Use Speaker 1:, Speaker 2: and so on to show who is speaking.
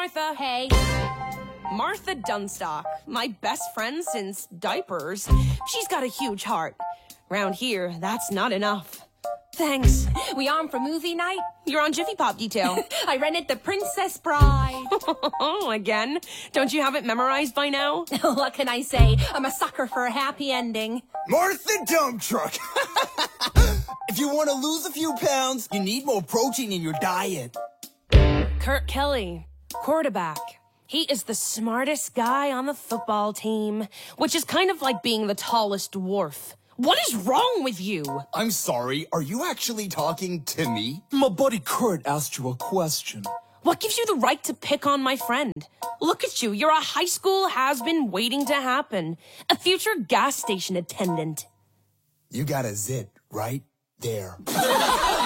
Speaker 1: Martha.
Speaker 2: Hey.
Speaker 1: Martha Dunstock, my best friend since diapers. She's got a huge heart. Round here, that's not enough. Thanks.
Speaker 2: We on for movie night?
Speaker 1: You're on Jiffy Pop detail.
Speaker 2: I rented The Princess Bride.
Speaker 1: Again? Don't you have it memorized by now?
Speaker 2: What can I say? I'm a sucker for a happy ending.
Speaker 3: Martha Dump Truck! If you want to lose a few pounds, you need more protein in your diet.
Speaker 1: Kurt Kelly, quarterback. He is the smartest guy on the football team, which is kind of like being the tallest dwarf. What is wrong with you?
Speaker 3: I'm sorry, are you actually talking to me?
Speaker 4: My buddy Kurt asked you a question.
Speaker 1: What gives you the right to pick on my friend? Look at you, you're a high school has-been waiting to happen. A future gas station attendant.
Speaker 3: You got a zit right there.